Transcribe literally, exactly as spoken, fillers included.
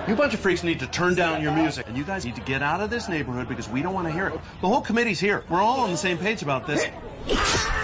You bunch of freaks need to turn down your music. And you guys need to get out of this neighborhood because we don't want to hear it. The whole committee's here. We're all on the same page about this.